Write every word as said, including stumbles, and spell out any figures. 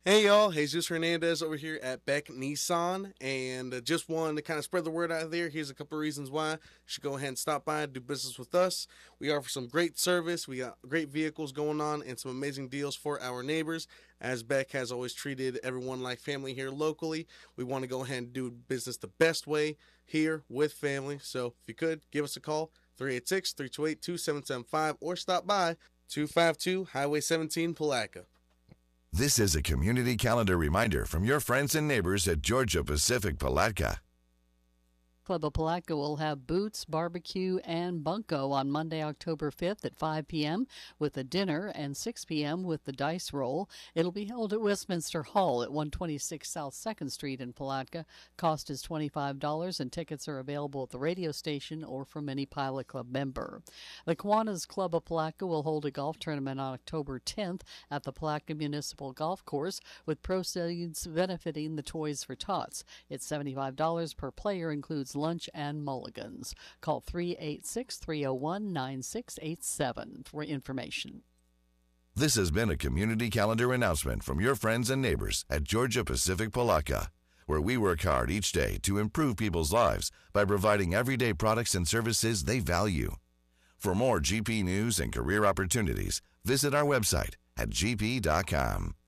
Hey y'all, Jesus Hernandez over here at Beck Nissan, and uh, just wanted to kind of spread the word out there. Here's a couple of reasons why you should go ahead and stop by and do business with us. We offer some great service, we got great vehicles going on, and some amazing deals for our neighbors. As Beck has always treated everyone like family here locally, we want to go ahead and do business the best way here with family. So if you could, give us a call, three eight six, three two eight, two seven seven five, or stop by two fifty-two Highway seventeen, Palatka. This is a community calendar reminder from your friends and neighbors at Georgia Pacific Palatka. Club of Palatka will have Boots, Barbecue, and Bunko on Monday, October fifth at five p.m. with a dinner and six p.m. with the dice roll. It'll be held at Westminster Hall at one twenty-six South second Street in Palatka. Cost is twenty-five dollars, and tickets are available at the radio station or from any Pilot Club member. The Kiwanis Club of Palatka will hold a golf tournament on October tenth at the Palatka Municipal Golf Course, with proceeds benefiting the Toys for Tots. It's seventy-five dollars per player, includes lunch and mulligans. Call three eight six, three oh one, nine six eight seven for information. This has been a community calendar announcement from your friends and neighbors at Georgia Pacific Palatka, where we work hard each day to improve people's lives by providing everyday products and services they value. For more G P news and career opportunities, visit our website at g p dot com.